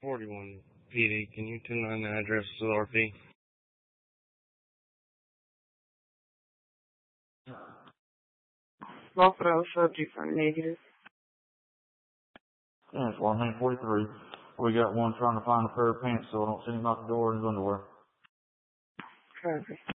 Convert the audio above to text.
41 PD, can you 10-9 the address to the RP? Buffalo subject for negative. Yeah, it's 143. We got one trying to find a pair of pants, so I don't see him out the door in his underwear. Perfect.